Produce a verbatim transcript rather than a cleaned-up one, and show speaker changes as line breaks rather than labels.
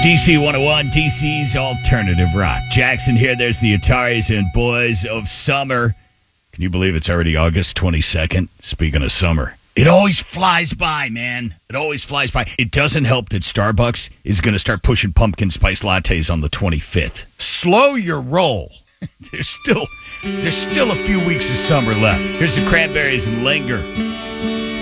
D C one oh one, D C's alternative rock. Jackson here. There's the Ataris and Boys of Summer. Can you believe it's already August twenty-second? Speaking of summer, it always flies by, man. It always flies by. It doesn't help that Starbucks is going to start pushing pumpkin spice lattes on the twenty-fifth. Slow your roll. There's still, there's still a few weeks of summer left. Here's the Cranberries and Linger.